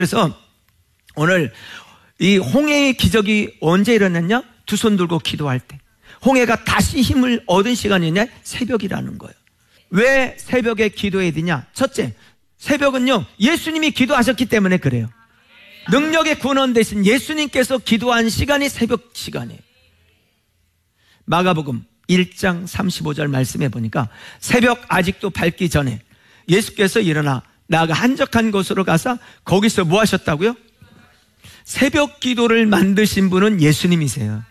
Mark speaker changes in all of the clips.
Speaker 1: 그래서 오늘 이 홍해의 기적이 언제 일어났냐? 두 손 들고 기도할 때. 홍해가 다시 힘을 얻은 시간이냐? 새벽이라는 거예요. 왜 새벽에 기도해야 되냐? 첫째, 새벽은요, 예수님이 기도하셨기 때문에 그래요. 능력의 근원 되신 예수님께서 기도한 시간이 새벽 시간이에요. 마가복음 1장 35절 말씀해 보니까 새벽 아직도 밝기 전에 예수께서 일어나 나아가 한적한 곳으로 가서 거기서 뭐 하셨다고요? 새벽 기도를 만드신 분은 예수님이세요.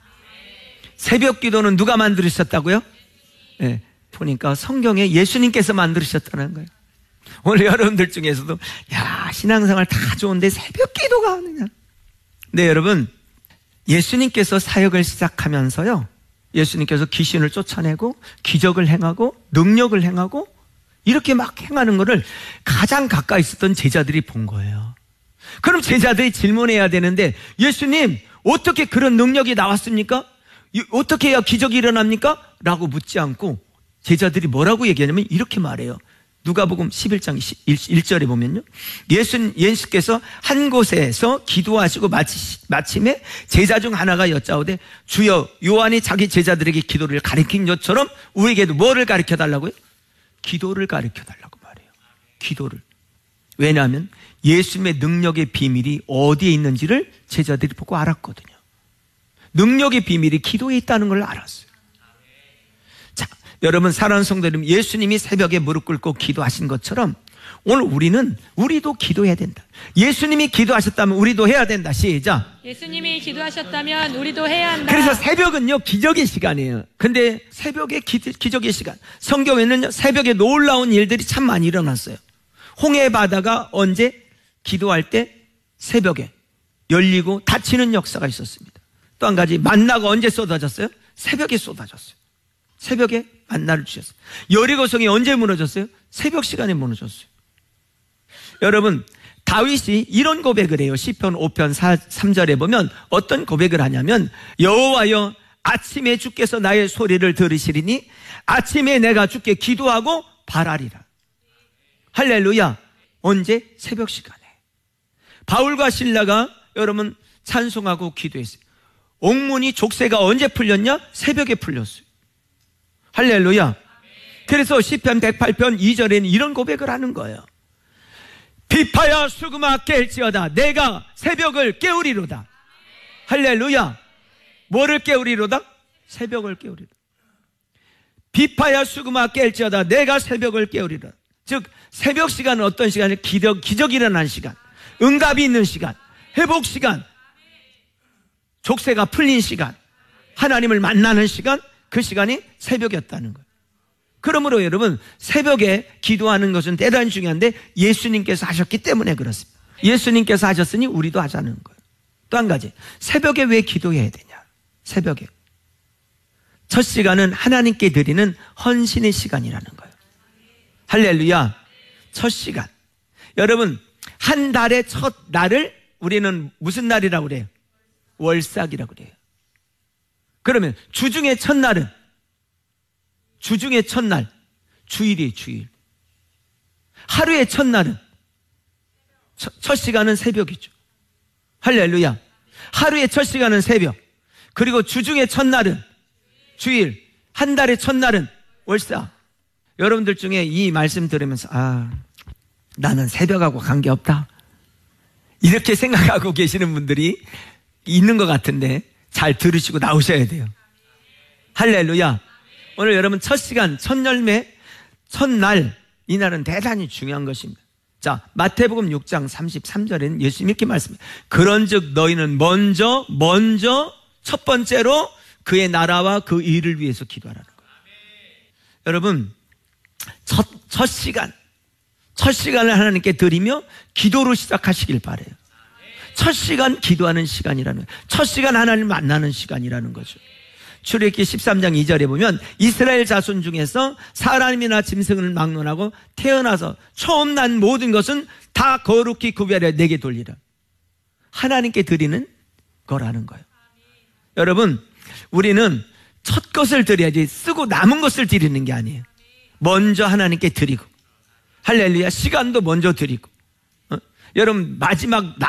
Speaker 1: 새벽 기도는 누가 만들으셨다고요? 네, 보니까 성경에 예수님께서 만들으셨다는 거예요. 오늘 여러분들 중에서도 야, 신앙생활 다 좋은데 새벽 기도가 하느냐? 네, 여러분, 예수님께서 사역을 시작하면서요, 예수님께서 귀신을 쫓아내고 기적을 행하고 능력을 행하고 이렇게 막 행하는 거를 가장 가까이 있었던 제자들이 본 거예요. 그럼 제자들이 질문해야 되는데, 예수님, 어떻게 그런 능력이 나왔습니까? 어떻게 해야 기적이 일어납니까? 라고 묻지 않고 제자들이 뭐라고 얘기하냐면 이렇게 말해요. 누가복음 11장 1절에 보면요, 예수께서 한 곳에서 기도하시고 마침에 제자 중 하나가 여짜오되 주여, 요한이 자기 제자들에게 기도를 가르친 것처럼 우리에게도 뭐를 가르쳐 달라고요? 기도를 가르쳐 달라고 말해요. 기도를. 왜냐하면 예수님의 능력의 비밀이 어디에 있는지를 제자들이 보고 알았거든요. 능력의 비밀이 기도에 있다는 걸 알았어요. 자, 여러분, 사랑하는 성도 여러분, 예수님이 새벽에 무릎 꿇고 기도하신 것처럼 오늘 우리도 기도해야 된다. 예수님이 기도하셨다면 우리도 해야 된다. 시작.
Speaker 2: 예수님이 기도하셨다면 우리도 해야 한다.
Speaker 1: 그래서 새벽은요, 기적의 시간이에요. 근데 새벽에 기적의 시간, 성경에는 새벽에 놀라운 일들이 참 많이 일어났어요. 홍해 바다가 언제? 기도할 때 새벽에 열리고 닫히는 역사가 있었습니다. 또 한 가지, 만나가 언제 쏟아졌어요? 새벽에 쏟아졌어요. 새벽에 만나를 주셨어요. 여리고성이 언제 무너졌어요? 새벽 시간에 무너졌어요. 여러분, 다윗이 이런 고백을 해요. 시편 5편 3절에 보면 어떤 고백을 하냐면, 여호와여, 아침에 주께서 나의 소리를 들으시리니 아침에 내가 주께 기도하고 바라리라. 할렐루야. 언제? 새벽 시간에. 바울과 실라가 여러분 찬송하고 기도했어요. 옥문이 족쇄가 언제 풀렸냐? 새벽에 풀렸어요. 할렐루야. 그래서 시편 108편 2절에는 이런 고백을 하는 거예요. 비파야 수금아 깰지어다 내가 새벽을 깨우리로다. 할렐루야. 뭐를 깨우리로다? 새벽을 깨우리로다. 비파야 수금아 깰지어다 내가 새벽을 깨우리로다. 즉 새벽 시간은 어떤 시간이에요? 기적이 일어나는 시간, 응답이 있는 시간, 회복 시간, 족쇄가 풀린 시간, 하나님을 만나는 시간, 그 시간이 새벽이었다는 거예요. 그러므로 여러분, 새벽에 기도하는 것은 대단히 중요한데 예수님께서 하셨기 때문에 그렇습니다. 예수님께서 하셨으니 우리도 하자는 거예요. 또 한 가지, 새벽에 왜 기도해야 되냐? 새벽에 첫 시간은 하나님께 드리는 헌신의 시간이라는 거예요. 할렐루야. 첫 시간. 여러분, 한 달의 첫 날을 우리는 무슨 날이라고 그래요? 월삭이라고 그래요. 그러면 주중의 첫날은, 주중의 첫날 주일이에요. 주일. 하루의 첫날은, 첫 시간은 새벽이죠. 할렐루야. 하루의 첫 시간은 새벽. 그리고 주중의 첫날은 주일. 한 달의 첫날은 월삭. 여러분들 중에 이 말씀 들으면서 나는 새벽하고 관계없다, 이렇게 생각하고 계시는 분들이 있는 것 같은데 잘 들으시고 나오셔야 돼요. 할렐루야. 오늘 여러분 첫 시간, 첫 열매, 첫날, 이날은 대단히 중요한 것입니다. 자, 마태복음 6장 33절에는 예수님이 이렇게 말씀해요. 그런즉 너희는 먼저 첫 번째로 그의 나라와 그 일을 위해서 기도하라는 거예요. 여러분, 첫 시간을 하나님께 드리며 기도로 시작하시길 바라요. 첫 시간 기도하는 시간이라는 거예요. 첫 시간 하나님을 만나는 시간이라는 거죠. 출애굽기 13장 2절에 보면 이스라엘 자손 중에서 사람이나 짐승을 막론하고 태어나서 처음 난 모든 것은 다 거룩히 구별해 내게 돌리라. 하나님께 드리는 거라는 거예요. 여러분, 우리는 첫 것을 드려야지 쓰고 남은 것을 드리는 게 아니에요. 먼저 하나님께 드리고, 할렐루야, 시간도 먼저 드리고, 여러분 마지막